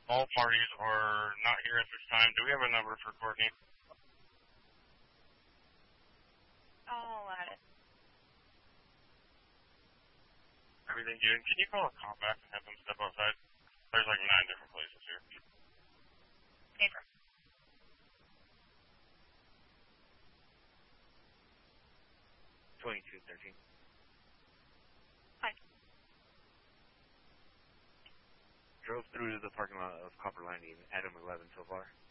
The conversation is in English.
All parties are not here at this time. Do we have a number for Courtney? I'll add it. Everything good. Can you call a cop back and have them step outside? There's like 9 different places here. Paper. $22.13. Hi. Drove through to the parking lot of Copper Landing, Adam 11 so far.